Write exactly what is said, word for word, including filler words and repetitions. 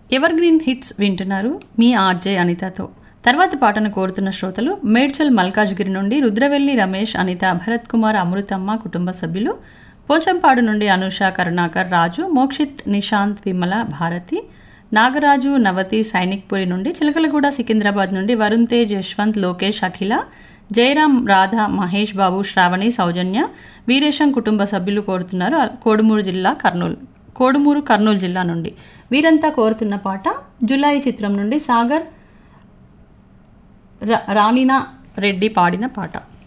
Ever green hits వింటున్నారు మీ RJ అనితతో. తర్వాత పాటను కోరుతున్న శ్రోతలు మేడ్చల్ మల్కాజ్గిరి నుండి రుద్రవెల్లి రమేష్, అనిత, భరత్ కుమార్, అమృతమ్మ కుటుంబ సభ్యులు, పోచంపాడు నుండి అనుష, కరుణాకర్, రాజు, మోక్షిత్, నిశాంత్, విమల, భారతి, నాగరాజు, నవతి, సైనిక్పురి నుండి, చిలకలగూడ సికింద్రాబాద్ నుండి వరుణ్ తేజ్, యశ్వంత్, లోకేష్, అఖిల, జయరాం, రాధ, మహేష్ బాబు, శ్రావణి, సౌజన్య, వీరేశం కుటుంబ సభ్యులు కోరుతున్నారు కోడుమూరు జిల్లా కర్నూలు కోడుమూరు కర్నూలు జిల్లా నుండి. వీరంతా కోరుతున్న పాట జులాయి చిత్రం నుండి సాగర్ రాణినా రెడ్డి పాడిన పాట.